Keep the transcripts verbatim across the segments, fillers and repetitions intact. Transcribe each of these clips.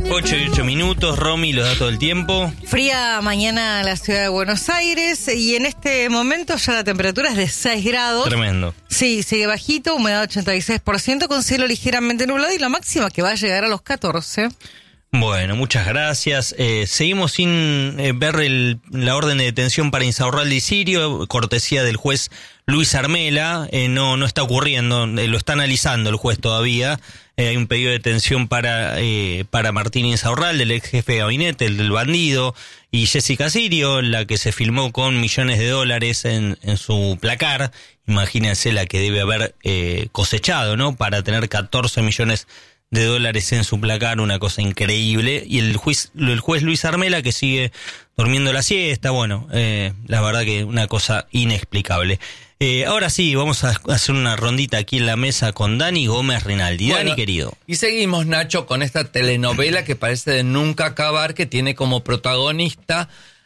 ocho y ocho minutos, Romy, los datos del tiempo. Fría mañana en la ciudad de Buenos Aires y en este momento ya la temperatura es de seis grados. Tremendo. Sí, sigue bajito, humedad ochenta y seis por ciento con cielo ligeramente nublado y la máxima que va a llegar a los catorce. Bueno, muchas gracias. Eh, seguimos sin eh, ver el, la orden de detención para Insaurralde y Sirio, cortesía del juez Luis Armela. Eh, no, no está ocurriendo, eh, lo está analizando el juez todavía. Eh, hay un pedido de detención para eh, para Martín Insaurralde, el ex jefe de gabinete, el del bandido, y Jessica Sirio, la que se filmó con millones de dólares en, en su placar. Imagínense la que debe haber eh, cosechado, ¿no? Para tener catorce millones de dólares en su placar, una cosa increíble. Y el juez, el juez Luis Armela, que sigue durmiendo la siesta, bueno, eh, la verdad que una cosa inexplicable. Eh, ahora sí, vamos a hacer una rondita aquí en la mesa con Dani Gómez Rinaldi. Bueno, Dani, querido. Y seguimos, Nacho, con esta telenovela que parece de nunca acabar, que tiene como protagonista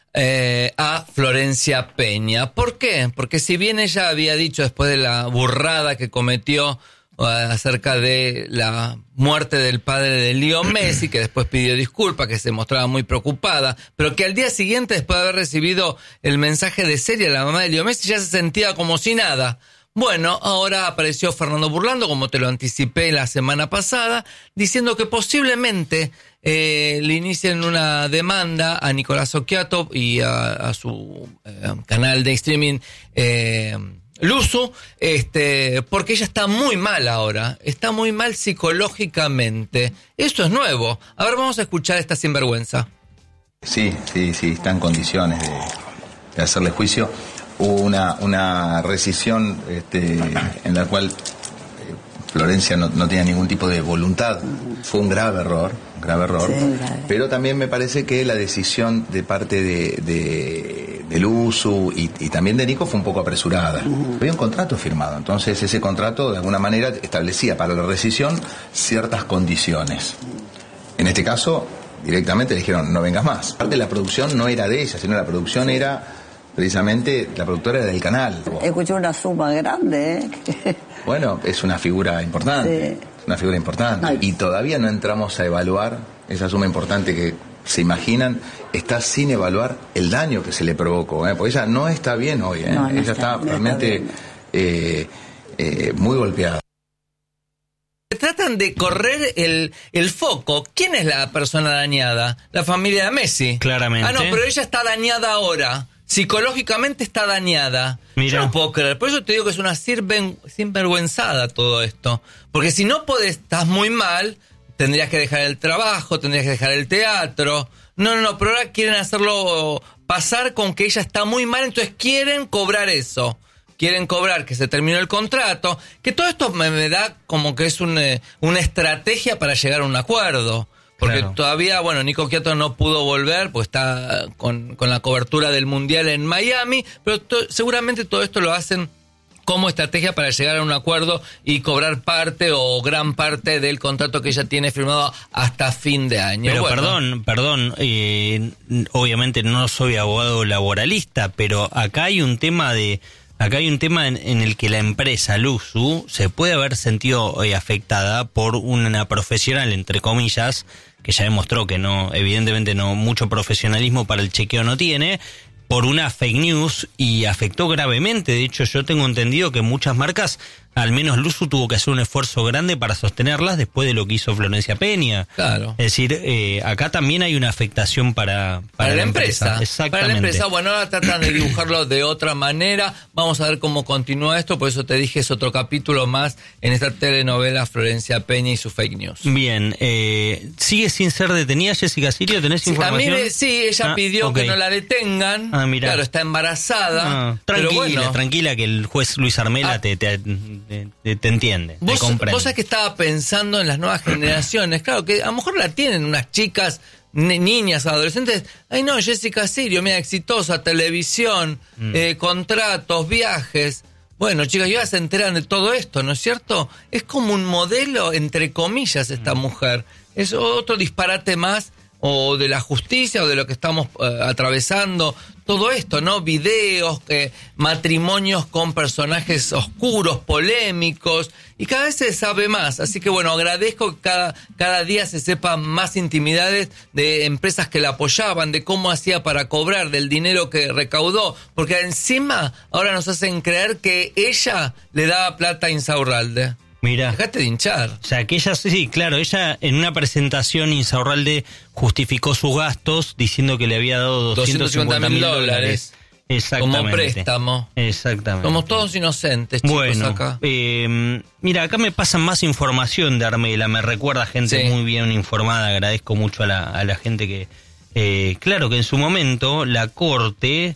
eh, a Florencia Peña. ¿Por qué? Porque si bien ella había dicho después de la burrada que cometió acerca de la muerte del padre de Leo Messi, que después pidió disculpas, que se mostraba muy preocupada, pero que al día siguiente, después de haber recibido el mensaje de Celia, la mamá de Leo Messi, ya se sentía como si nada. Bueno, ahora apareció Fernando Burlando, como te lo anticipé la semana pasada, diciendo que posiblemente eh, le inicien una demanda a Nicolás Occhiato y a, a su eh, canal de streaming eh, Luzu, este, porque ella está muy mal ahora, está muy mal psicológicamente. Esto es nuevo. A ver, vamos a escuchar esta sinvergüenza. Sí, sí, sí, está en condiciones de, de hacerle juicio. Hubo una, una rescisión este, en la cual eh, Florencia no, no tenía ningún tipo de voluntad. Fue un grave error, un grave error. Sí, grave. Pero también me parece que la decisión de parte de... de del Usu y, y también de Nico fue un poco apresurada. Uh-huh. Había un contrato firmado, entonces ese contrato de alguna manera establecía para la rescisión ciertas condiciones. En este caso, directamente le dijeron, no vengas más. Aparte, la producción no era de ella, sino la producción era precisamente, la productora era del canal. Escuché una suma grande, ¿eh? Bueno, es una figura importante, sí. Es una figura importante. Ay. Y todavía no entramos a evaluar esa suma importante que se imaginan, está sin evaluar el daño que se le provocó, ¿eh? Porque ella no está bien hoy, ¿eh? No, no ella está, está no realmente está eh, eh, muy golpeada. Tratan de correr el, el foco. ¿Quién es la persona dañada? La familia de Messi. Claramente. Ah, no, pero ella está dañada ahora. Psicológicamente está dañada. Mira. Yo no puedo creer. Por eso te digo que es una sinvergüenzada todo esto. Porque si no podés, estás muy mal, tendrías que dejar el trabajo, tendrías que dejar el teatro. No, no, no, pero ahora quieren hacerlo pasar con que ella está muy mal, entonces quieren cobrar eso. Quieren cobrar que se terminó el contrato. Que todo esto me, me da como que es un, eh, una estrategia para llegar a un acuerdo. Porque claro, todavía, bueno, Nico Occhiato no pudo volver, pues está con, con la cobertura del Mundial en Miami, pero to- seguramente todo esto lo hacen como estrategia para llegar a un acuerdo y cobrar parte o gran parte del contrato que ella tiene firmado hasta fin de año. Pero bueno, perdón, perdón, eh, obviamente no soy abogado laboralista, pero acá hay un tema de... Acá hay un tema en, en el que la empresa Luzu se puede haber sentido eh, afectada por una profesional, entre comillas, que ya demostró que no, evidentemente no, mucho profesionalismo para el chequeo no tiene, por una fake news y afectó gravemente. De hecho, yo tengo entendido que muchas marcas, al menos Luzu tuvo que hacer un esfuerzo grande para sostenerlas después de lo que hizo Florencia Peña. Claro. Es decir, eh, acá también hay una afectación para, para, para la, la empresa. empresa. Exactamente. Para la empresa, bueno, ahora tratan de dibujarlo de otra manera. Vamos a ver cómo continúa esto, por eso te dije, es otro capítulo más en esta telenovela Florencia Peña y su fake news. Bien, eh, ¿sigue sin ser detenida Jessica Sirio? ¿Tenés sí, información? A mí, sí, ella ah, pidió okay. que no la detengan. Ah, mirá. Claro, está embarazada. Ah, tranquila, pero bueno, tranquila, que el juez Luis Armela ah, te, te, te, te, te entiende, vos, te comprende. Vos sabés que estaba pensando en las nuevas generaciones. Claro, que a lo mejor la tienen unas chicas, ni, niñas, adolescentes. Ay, no, Jessica Sirio, mira, exitosa, televisión, mm. eh, contratos, viajes. Bueno, chicas, ya se enteran de todo esto, ¿no es cierto? Es como un modelo, entre comillas, esta mm. mujer. Es otro disparate más, o de la justicia o de lo que estamos eh, atravesando, todo esto, ¿no? Videos, eh, matrimonios con personajes oscuros, polémicos, y cada vez se sabe más. Así que bueno, agradezco que cada, cada día se sepan más intimidades de empresas que la apoyaban, de cómo hacía para cobrar, del dinero que recaudó, porque encima ahora nos hacen creer que ella le daba plata a Insaurralde. Mira. Dejate de hinchar. O sea, que ella, sí, claro, ella en una presentación, Insaurralde justificó sus gastos diciendo que le había dado doscientos cincuenta mil dólares. Exactamente. Como préstamo. Exactamente. Somos todos inocentes, chicos, bueno, acá. Eh, mira, acá me pasan más información de Armela, me recuerda gente Sí. muy bien informada, agradezco mucho a la, a la gente que... Eh, claro que en su momento la Corte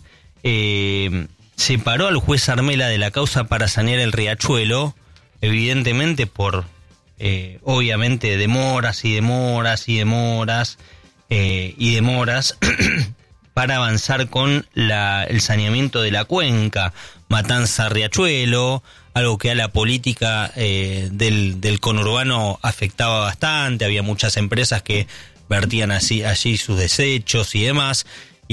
eh, separó al juez Armela de la causa para sanear el riachuelo, evidentemente por, eh, obviamente, demoras y demoras y demoras eh, y demoras para avanzar con la, el saneamiento de la cuenca, Matanza-Riachuelo, algo que a la política eh, del, del conurbano afectaba bastante, había muchas empresas que vertían así, allí sus desechos y demás.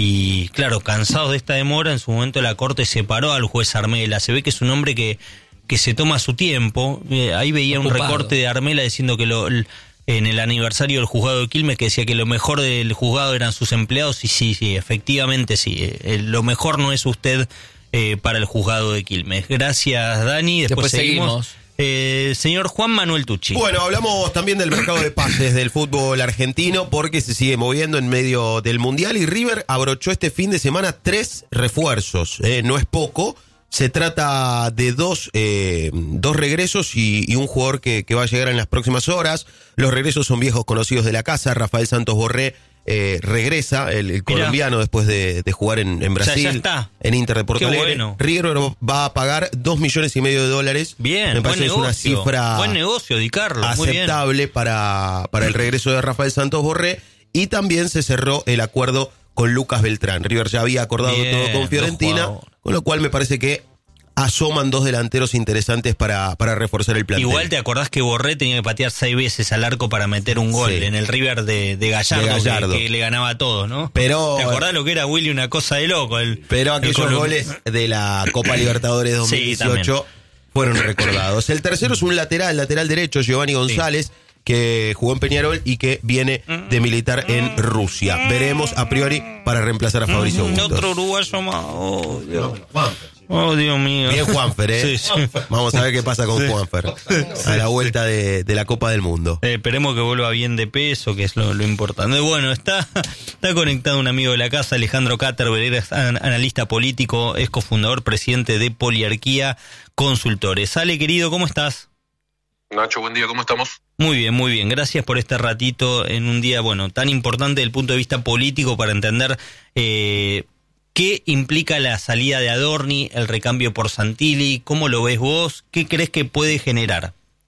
Y claro, cansados de esta demora, en su momento la Corte separó al juez Armela. Se ve que es un hombre que que se toma su tiempo. Eh, ahí veía un Ocupado. recorte de Armela diciendo que lo, el, en el aniversario del juzgado de Quilmes, que decía que lo mejor del juzgado eran sus empleados, y sí, sí, efectivamente sí, eh, lo mejor no es usted eh, para el juzgado de Quilmes. Gracias, Dani, después, Después seguimos. seguimos. Eh, señor Juan Manuel Tucci. Bueno, hablamos también del mercado de pases del fútbol argentino porque se sigue moviendo en medio del Mundial y River abrochó este fin de semana tres refuerzos, eh, no es poco. Se trata de dos, eh, dos regresos y, y un jugador que, que va a llegar en las próximas horas. Los regresos son viejos conocidos de la casa. Rafael Santos Borré eh, regresa, el, el colombiano, después de, de jugar en, en Brasil, O sea, ya está. en Inter de Porto Qué Alegre. bueno. River va a pagar dos millones y medio de dólares. Bien, Me buen parece que es una negocio. cifra Buen negocio, Di Carlo, muy bien. aceptable para, para el regreso de Rafael Santos Borré. Y también se cerró el acuerdo con Lucas Beltrán. River ya había acordado Bien, todo con Fiorentina, dos con lo cual me parece que asoman dos delanteros interesantes para, para reforzar el plantel. Igual te acordás que Borré tenía que patear seis veces al arco para meter un gol Sí. en el River de, de Gallardo, De Gallardo. Que, que le ganaba a todos, ¿no? Pero- ¿Te acordás lo que era Willy? Una cosa de loco. El, Pero el aquellos colom- goles de la Copa Libertadores dos mil dieciocho fueron recordados. El tercero es un lateral, lateral derecho, Giovanni González, que jugó en Peñarol y que viene de militar en Rusia. Veremos a priori para reemplazar a Fabricio Bustos. Otro uruguayo más. Oh, Dios. Oh, Dios mío. Bien Juanfer, ¿eh? Sí, sí. Vamos a ver qué pasa con Juanfer a la vuelta de, de la Copa del Mundo. Eh, esperemos que vuelva bien de peso, que es lo, lo importante. Bueno, está, está conectado un amigo de la casa, Alejandro Caterberg, es an- analista político, es cofundador, presidente de Poliarquía Consultores. Ale, querido, ¿cómo estás? Nacho, buen día, ¿cómo estamos? Muy bien, muy bien. Gracias por este ratito en un día, bueno, tan importante desde el punto de vista político para entender eh, qué implica la salida de Adorni, el recambio por Santilli, cómo lo ves vos, qué crees que puede generar.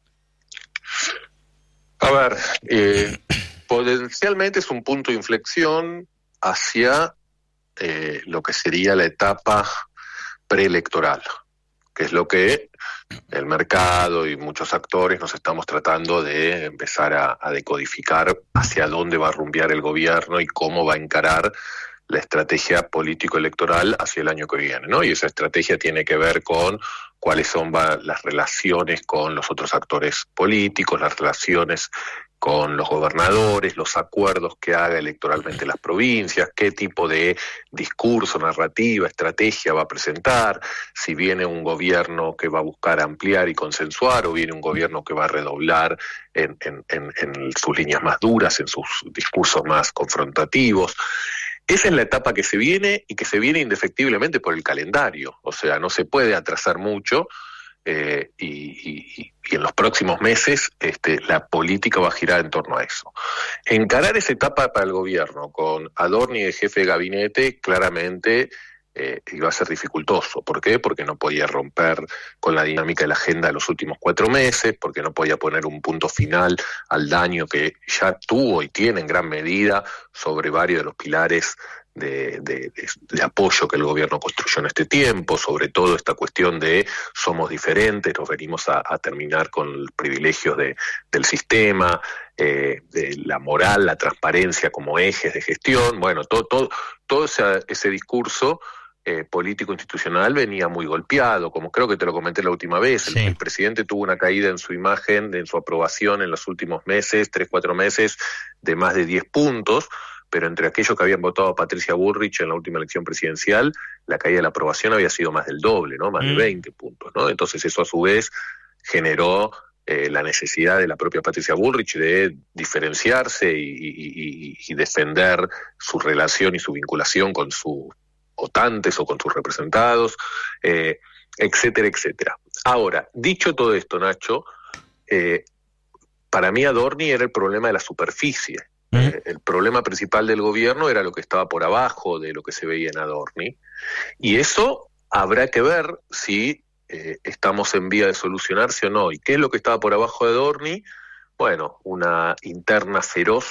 A ver, eh, potencialmente es un punto de inflexión hacia eh, lo que sería la etapa preelectoral, que es lo que el mercado y muchos actores nos estamos tratando de empezar a, a decodificar hacia dónde va a rumbear el gobierno y cómo va a encarar la estrategia político-electoral hacia el año que viene, ¿no? Y esa estrategia tiene que ver con cuáles son va, las relaciones con los otros actores políticos, las relaciones con los gobernadores, los acuerdos que haga electoralmente las provincias, qué tipo de discurso, narrativa, estrategia va a presentar, si viene un gobierno que va a buscar ampliar y consensuar o viene un gobierno que va a redoblar en, en, en, en sus líneas más duras, en sus discursos más confrontativos. Esa es la etapa que se viene y que se viene indefectiblemente por el calendario, o sea, no se puede atrasar mucho. Eh, y, y, y en los próximos meses este, la política va a girar en torno a eso. Encarar esa etapa para el gobierno con Adorni de jefe de gabinete claramente eh, iba a ser dificultoso. ¿Por qué? Porque no podía romper con la dinámica de la agenda de los últimos cuatro meses, porque no podía poner un punto final al daño que ya tuvo y tiene en gran medida sobre varios de los pilares de, de, de, de apoyo que el gobierno construyó en este tiempo, sobre todo esta cuestión de somos diferentes, nos venimos a, a terminar con privilegios de, del sistema, eh, de la moral, la transparencia como ejes de gestión. Bueno, todo, todo, todo ese, ese discurso eh, político institucional venía muy golpeado, como creo que te lo comenté la última vez. Sí. El, el presidente tuvo una caída en su imagen, en su aprobación en los últimos meses, tres, cuatro meses, de más de diez puntos. Pero entre aquellos que habían votado a Patricia Bullrich en la última elección presidencial, la caída de la aprobación había sido más del doble, ¿no? Más mm. de veinte puntos, ¿no? Entonces eso a su vez generó eh, la necesidad de la propia Patricia Bullrich de diferenciarse y, y, y defender su relación y su vinculación con sus votantes o con sus representados, eh, etcétera, etcétera. Ahora, dicho todo esto, Nacho, eh, para mí Adorni era el problema de la superficie. Eh, el problema principal del gobierno era lo que estaba por abajo de lo que se veía en Adorni, y eso habrá que ver si eh, estamos en vía de solucionarse o no. ¿Y qué es lo que estaba por abajo de Adorni? Bueno, una interna feroz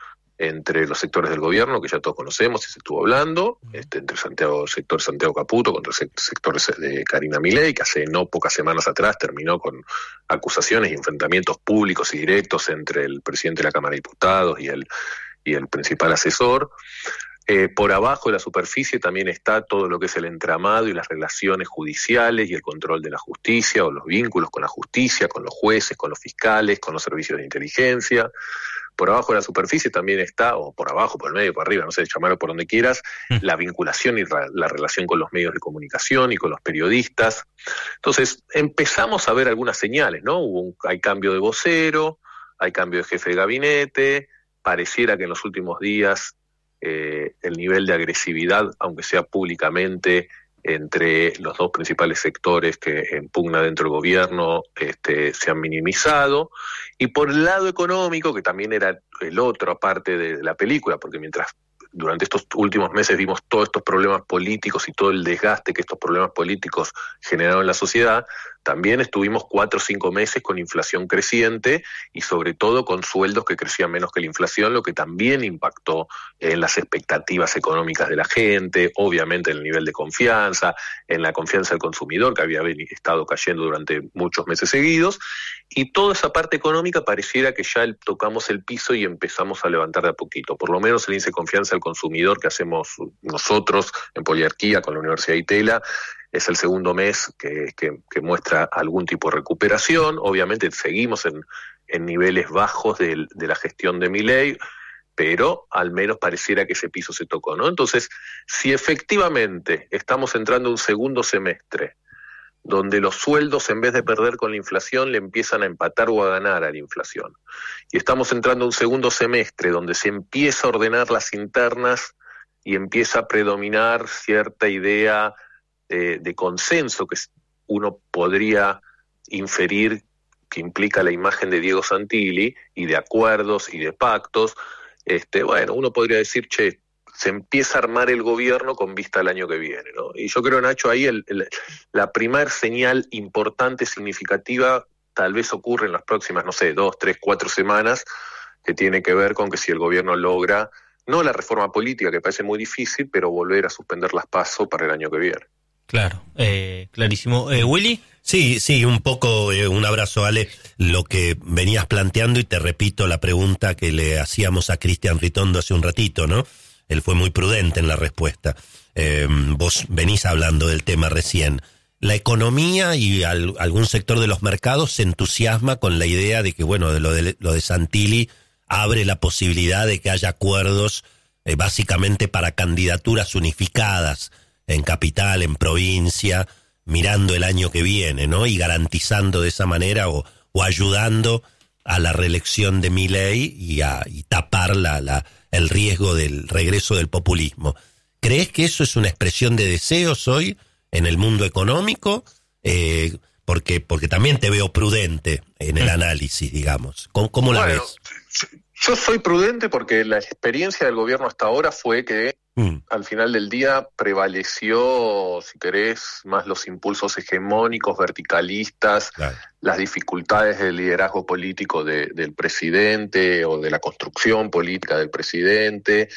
entre los sectores del gobierno, que ya todos conocemos y se estuvo hablando, este, entre Santiago, el sector Santiago Caputo contra el sector de Karina Milei, que hace no pocas semanas atrás terminó con acusaciones y enfrentamientos públicos y directos entre el presidente de la Cámara de Diputados y el, y el principal asesor. Eh, por abajo de la superficie también está todo lo que es el entramado y las relaciones judiciales y el control de la justicia, o los vínculos con la justicia, con los jueces, con los fiscales, con los servicios de inteligencia. Por abajo de la superficie también está, o por abajo, por el medio, por arriba, no sé, llamarlo por donde quieras, la vinculación y ra- la relación con los medios de comunicación y con los periodistas. Entonces, empezamos a ver algunas señales, ¿no? Hubo un, hay cambio de vocero, hay cambio de jefe de gabinete, pareciera que en los últimos días eh, el nivel de agresividad, aunque sea públicamente, entre los dos principales sectores que en pugna dentro del gobierno este, se han minimizado. Y por el lado económico, que también era el otro aparte de la película, porque mientras durante estos últimos meses vimos todos estos problemas políticos y todo el desgaste que estos problemas políticos generaron en la sociedad, también estuvimos cuatro o cinco meses con inflación creciente y sobre todo con sueldos que crecían menos que la inflación, lo que también impactó en las expectativas económicas de la gente, obviamente en el nivel de confianza, en la confianza del consumidor, que había estado cayendo durante muchos meses seguidos, y toda esa parte económica pareciera que ya tocamos el piso y empezamos a levantar de a poquito. Por lo menos el índice de confianza del consumidor que hacemos nosotros en Poliarquía con la Universidad de Itela es el segundo mes que, que, que muestra algún tipo de recuperación. Obviamente seguimos en, en niveles bajos de, de la gestión de Milei, pero al menos pareciera que ese piso se tocó, ¿no? Entonces, si efectivamente estamos entrando en un segundo semestre donde los sueldos, en vez de perder con la inflación, le empiezan a empatar o a ganar a la inflación, y estamos entrando en un segundo semestre donde se empieza a ordenar las internas y empieza a predominar cierta idea de, de consenso que uno podría inferir que implica la imagen de Diego Santilli, y de acuerdos y de pactos, este, bueno, uno podría decir, che, se empieza a armar el gobierno con vista al año que viene, ¿no? Y yo creo, Nacho, ahí el, el, la primer señal importante, significativa, tal vez ocurre en las próximas, no sé, dos, tres, cuatro semanas, que tiene que ver con que si el gobierno logra, no la reforma política, que parece muy difícil, pero volver a suspender las PASO para el año que viene. Claro, eh, clarísimo. Eh, ¿Willy? Sí, sí, un poco, eh, un abrazo, Ale, lo que venías planteando, y te repito la pregunta que le hacíamos a Cristian Ritondo hace un ratito, ¿no? Él fue muy prudente en la respuesta. Eh, vos venís hablando del tema recién. La economía y al, algún sector de los mercados se entusiasma con la idea de que, bueno, de lo de, lo de Santilli abre la posibilidad de que haya acuerdos eh, básicamente para candidaturas unificadas en capital, en provincia, mirando el año que viene, ¿no? Y garantizando de esa manera o, o ayudando a la reelección de Milei y a y tapar la, la, el riesgo del regreso del populismo. ¿Crees que eso es una expresión de deseos hoy en el mundo económico? Eh, porque porque también te veo prudente en el análisis, digamos. ¿Cómo, cómo la bueno, ves? Yo soy prudente porque la experiencia del gobierno hasta ahora fue que mm. al final del día prevaleció, si querés, más los impulsos hegemónicos, verticalistas, claro, las dificultades del liderazgo político de, del presidente o de la construcción política del presidente,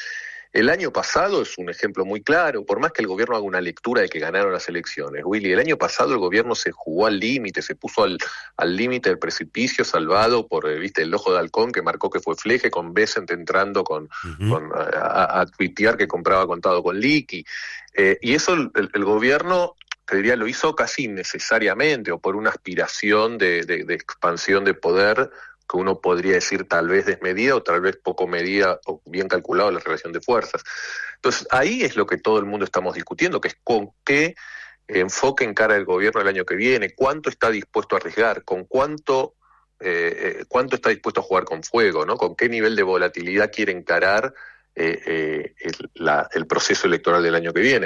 El año pasado es un ejemplo muy claro, por más que el gobierno haga una lectura de que ganaron las elecciones, Willy, el año pasado el gobierno se jugó al límite, se puso al al límite del precipicio, salvado por, eh, viste, el ojo de halcón que marcó que fue Fleje, con Besant entrando con, uh-huh. con a, a, a tuitear que compraba contado con liqui. Eh, y eso el, el gobierno, te diría, lo hizo casi innecesariamente o por una aspiración de, de, de expansión de poder que uno podría decir tal vez desmedida o tal vez poco medida o bien calculado la relación de fuerzas. Entonces ahí es lo que todo el mundo estamos discutiendo, que es con qué enfoque encara el gobierno el año que viene, cuánto está dispuesto a arriesgar, con cuánto, eh, cuánto está dispuesto a jugar con fuego, ¿no? Con qué nivel de volatilidad quiere encarar eh, eh, el, la, el proceso electoral del año que viene.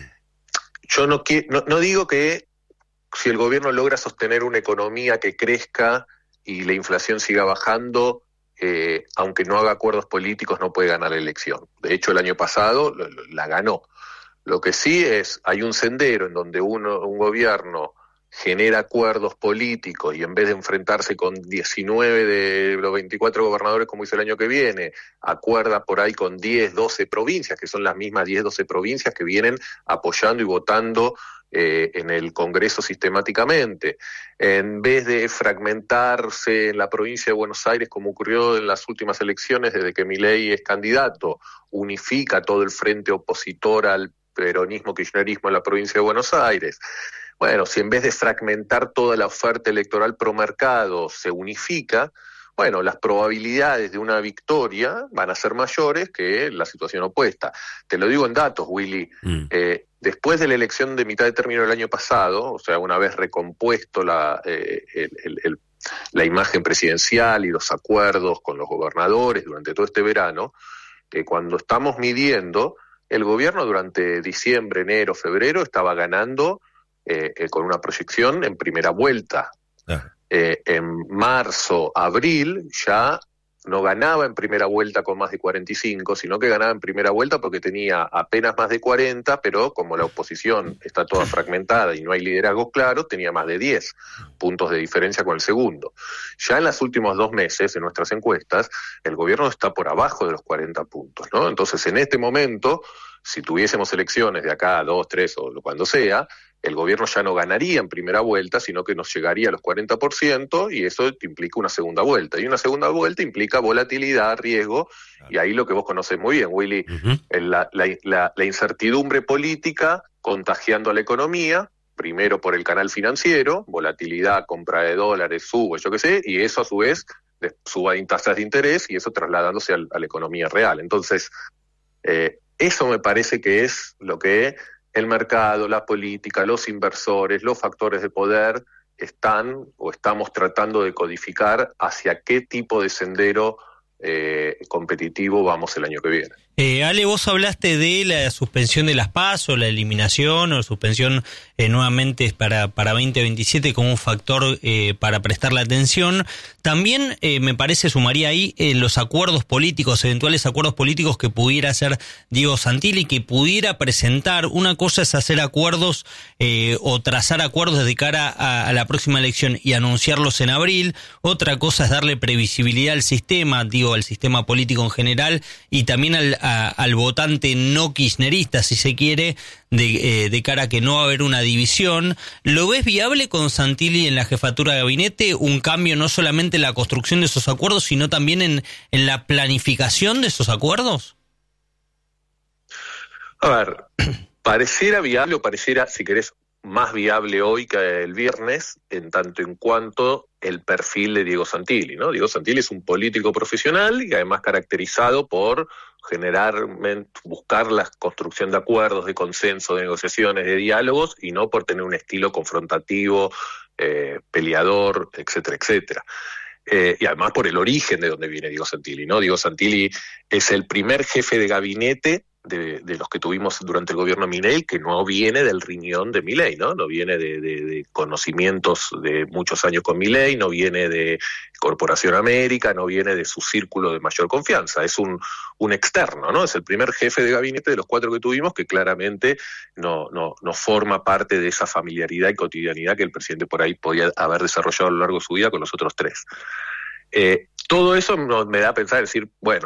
Yo no, no, no digo que si el gobierno logra sostener una economía que crezca y la inflación siga bajando, eh, aunque no haga acuerdos políticos, no puede ganar la elección. De hecho, el año pasado lo, lo, la ganó. Lo que sí es, hay un sendero en donde uno, un gobierno genera acuerdos políticos y en vez de enfrentarse con diecinueve de los veinticuatro gobernadores como hizo el año que viene, acuerda por ahí con diez, doce provincias, que son las mismas diez, doce provincias que vienen apoyando y votando eh, en el Congreso sistemáticamente. En vez de fragmentarse en la provincia de Buenos Aires, como ocurrió en las últimas elecciones desde que Milei es candidato, unifica todo el frente opositor al peronismo, kirchnerismo en la provincia de Buenos Aires. Bueno, si en vez de fragmentar toda la oferta electoral pro mercado se unifica, bueno, las probabilidades de una victoria van a ser mayores que la situación opuesta. Te lo digo en datos, Willy. Mm. Eh, después de la elección de mitad de término del año pasado, o sea, una vez recompuesto la, eh, el, el, el, la imagen presidencial y los acuerdos con los gobernadores durante todo este verano, eh, cuando estamos midiendo, el gobierno durante diciembre, enero, febrero estaba ganando eh, eh, con una proyección en primera vuelta. Ah. Eh, en marzo, abril ya no ganaba en primera vuelta con más de cuarenta y cinco, sino que ganaba en primera vuelta porque tenía apenas más de cuarenta, pero como la oposición está toda fragmentada y no hay liderazgos claros, tenía más de diez puntos de diferencia con el segundo. Ya en los últimos dos meses, en nuestras encuestas, el gobierno está por abajo de los cuarenta puntos, ¿no? Entonces, en este momento, si tuviésemos elecciones de acá a dos, tres o cuando sea, el gobierno ya no ganaría en primera vuelta, sino que nos llegaría a los cuarenta por ciento y eso implica una segunda vuelta. Y una segunda vuelta implica volatilidad, riesgo, y ahí lo que vos conocés muy bien, Willy, uh-huh. la, la, la, la incertidumbre política contagiando a la economía, primero por el canal financiero, volatilidad, compra de dólares, sube, yo qué sé, y eso a su vez suba en tasas de interés y eso trasladándose a, a la economía real. Entonces, eh, eso me parece que es lo que el mercado, la política, los inversores, los factores de poder están o estamos tratando de codificar hacia qué tipo de sendero eh, competitivo vamos el año que viene. Eh, Ale, vos hablaste de la suspensión de las PASO, la eliminación o suspensión eh, nuevamente para, para veinte veintisiete como un factor eh, para prestarle atención. También eh, me parece sumaría ahí eh, los acuerdos políticos, eventuales acuerdos políticos que pudiera hacer Diego Santilli, que pudiera presentar. Una cosa es hacer acuerdos eh, o trazar acuerdos de cara a, a la próxima elección y anunciarlos en abril. Otra cosa es darle previsibilidad al sistema, digo, al sistema político en general y también al A, al votante no kirchnerista, si se quiere, de, eh, de cara a que no va a haber una división. ¿Lo ves viable con Santilli en la jefatura de gabinete? Un cambio no solamente en la construcción de esos acuerdos, sino también en, en la planificación de esos acuerdos. A ver, pareciera viable o pareciera, si querés, más viable hoy que el viernes, en tanto en cuanto el perfil de Diego Santilli, ¿no? Diego Santilli es un político profesional y además caracterizado por generar, buscar la construcción de acuerdos, de consenso, de negociaciones, de diálogos, y no por tener un estilo confrontativo, eh, peleador, etcétera, etcétera. Eh, y además por el origen de donde viene Diego Santilli, ¿no? Diego Santilli es el primer jefe de gabinete De, de los que tuvimos durante el gobierno Milei, que no viene del riñón de Milei, ¿no? No viene de, de, de conocimientos de muchos años con Milei, no viene de Corporación América, no viene de su círculo de mayor confianza, es un, un externo, ¿no? Es el primer jefe de gabinete de los cuatro que tuvimos que claramente no, no, no forma parte de esa familiaridad y cotidianidad que el presidente por ahí podía haber desarrollado a lo largo de su vida con los otros tres. Eh, todo eso me da a pensar, decir, bueno,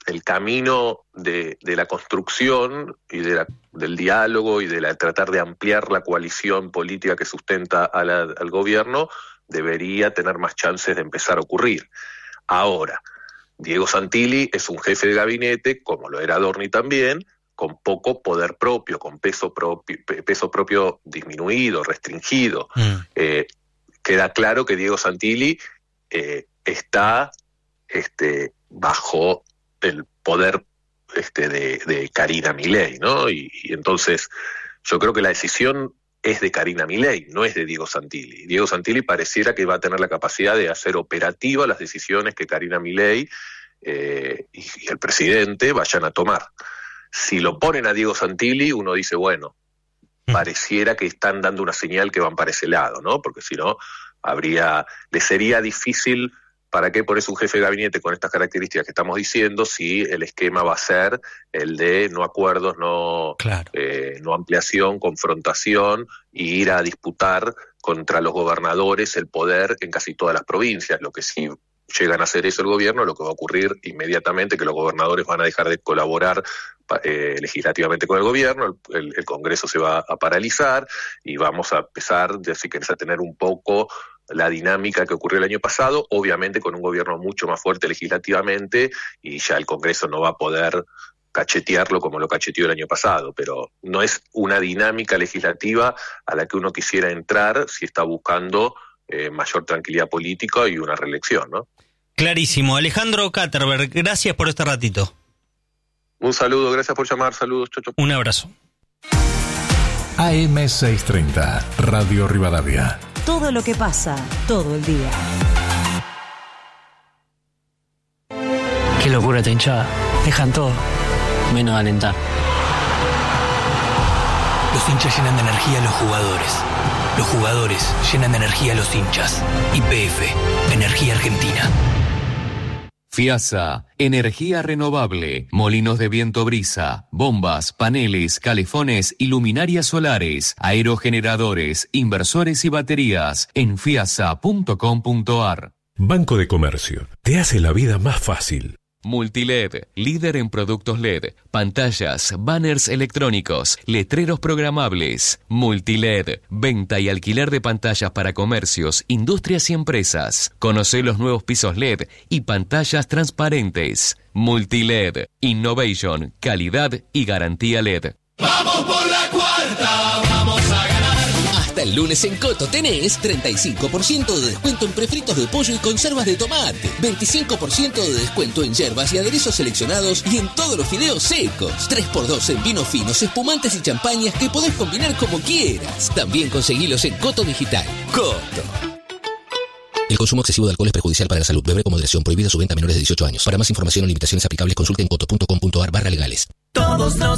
el camino de, de la construcción y de la, del diálogo y de la, tratar de ampliar la coalición política que sustenta a la, al gobierno debería tener más chances de empezar a ocurrir. Ahora, Diego Santilli es un jefe de gabinete, como lo era Adorni también, con poco poder propio, con peso propio, peso propio disminuido, restringido. Mm. Eh, queda claro que Diego Santilli eh, está este, bajo el poder este, de, de Karina Milei, ¿no? Y, y entonces yo creo que la decisión es de Karina Milei, no es de Diego Santilli. Diego Santilli pareciera que va a tener la capacidad de hacer operativa las decisiones que Karina Milei eh, y, y el presidente vayan a tomar. Si lo ponen a Diego Santilli, uno dice, bueno, pareciera que están dando una señal que van para ese lado, ¿no? Porque si no, habría, le sería difícil. ¿Para qué pones un jefe de gabinete con estas características que estamos diciendo si el esquema va a ser el de no acuerdos, no, claro. eh, no ampliación, confrontación y ir a disputar contra los gobernadores el poder en casi todas las provincias? Lo que sí llegan a hacer eso el gobierno, lo que va a ocurrir inmediatamente que los gobernadores van a dejar de colaborar eh, legislativamente con el gobierno, el, el, el Congreso se va a paralizar y vamos a empezar, si querés, a tener un poco la dinámica que ocurrió el año pasado, obviamente con un gobierno mucho más fuerte legislativamente y ya el Congreso no va a poder cachetearlo como lo cacheteó el año pasado, pero no es una dinámica legislativa a la que uno quisiera entrar si está buscando eh, mayor tranquilidad política y una reelección, ¿no? Clarísimo. Alejandro Katterberg, gracias por este ratito. Un saludo, gracias por llamar, saludos, chocho. Un abrazo. A M seiscientos treinta, Radio Rivadavia. Todo lo que pasa, todo el día. Qué locura esta hinchada. Dejan todo, menos alentar. Los hinchas llenan de energía a los jugadores. Los jugadores llenan de energía a los hinchas. Y P F, Energía Argentina. FIASA, energía renovable, molinos de viento brisa, bombas, paneles, calefones y luminarias solares, aerogeneradores, inversores y baterías en fiasa punto com punto ar. Banco de Comercio, te hace la vida más fácil. Multiled, líder en productos L E D, pantallas, banners electrónicos, letreros programables. Multiled, venta y alquiler de pantallas para comercios, industrias y empresas. Conoce los nuevos pisos L E D y pantallas transparentes. Multiled, innovation, calidad y garantía L E D. ¡Vamos por la cuarta! ¡Vamos a ganar! Hasta el lunes en Coto tenés treinta y cinco por ciento de descuento en prefritos de pollo y conservas de tomate, veinticinco por ciento de descuento en yerbas y aderezos seleccionados y en todos los fideos secos, tres por dos en vinos finos, espumantes y champañas que podés combinar como quieras. También conseguilos en Coto Digital. Coto. El consumo excesivo de alcohol es perjudicial para la salud. Beber con moderación. Prohibida su venta a menores de dieciocho años. Para más información o limitaciones aplicables, consulte en coto punto com punto ar barra legales. Todos los